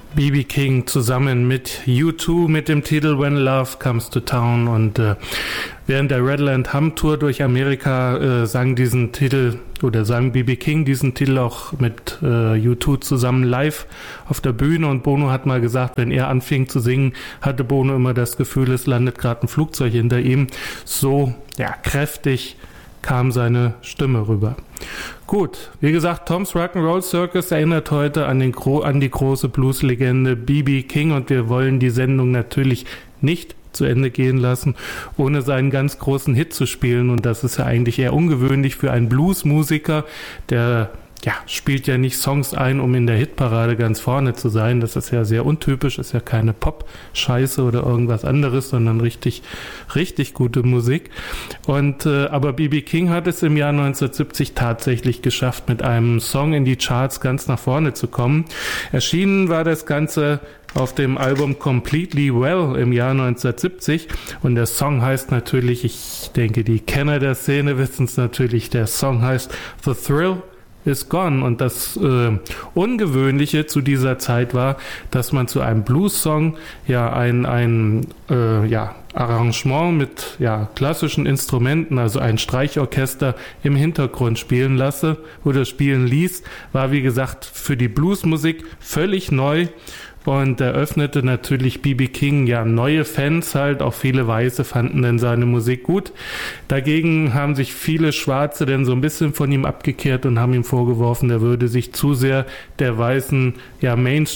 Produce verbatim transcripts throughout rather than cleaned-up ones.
B B King zusammen mit U zwei mit dem Titel When Love Comes to Town, und äh, während der Redland Hum Tour durch Amerika äh, sang diesen Titel oder sang B B King diesen Titel auch mit äh, U zwei zusammen live auf der Bühne, und Bono hat mal gesagt, wenn er anfing zu singen, hatte Bono immer das Gefühl, es landet gerade ein Flugzeug hinter ihm. So ja kräftig kam seine Stimme rüber. Gut, wie gesagt, Tom's Rock'n'Roll Circus erinnert heute an, den Gro- an die große Blueslegende B B King, und wir wollen die Sendung natürlich nicht zu Ende gehen lassen, ohne seinen ganz großen Hit zu spielen, und das ist ja eigentlich eher ungewöhnlich für einen Bluesmusiker, der ja, spielt ja nicht Songs ein, um in der Hitparade ganz vorne zu sein. Das ist ja sehr untypisch, ist ja keine Pop-Scheiße oder irgendwas anderes, sondern richtig, richtig gute Musik. Und äh, aber B B King hat es im Jahr neunzehnhundertsiebzig tatsächlich geschafft, mit einem Song in die Charts ganz nach vorne zu kommen. Erschienen war das Ganze auf dem Album Completely Well im Jahr neunzehnhundertsiebzig, und der Song heißt natürlich, ich denke, die Kenner der Szene wissen es natürlich, der Song heißt The Thrill is Gone, und das äh, Ungewöhnliche zu dieser Zeit war, dass man zu einem Blues-Song ja ein, ein äh, ja, Arrangement mit ja, klassischen Instrumenten, also ein Streichorchester im Hintergrund spielen lasse oder spielen ließ, war wie gesagt für die Bluesmusik völlig neu. Und eröffnete natürlich B B King ja neue Fans halt, auch viele Weiße fanden denn seine Musik gut. Dagegen haben sich viele Schwarze denn so ein bisschen von ihm abgekehrt und haben ihm vorgeworfen, er würde sich zu sehr der weißen ja,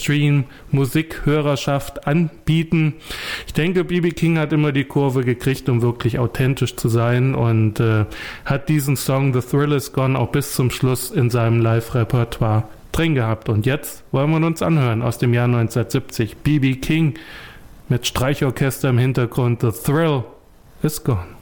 Mainstream-Musikhörerschaft anbieten. Ich denke, B B King hat immer die Kurve gekriegt, um wirklich authentisch zu sein, und äh, hat diesen Song The Thrill is Gone auch bis zum Schluss in seinem Live-Repertoire drin gehabt. Und jetzt wollen wir uns anhören aus dem Jahr neunzehnhundertsiebzig. B B King mit Streichorchester im Hintergrund. The Thrill is Gone.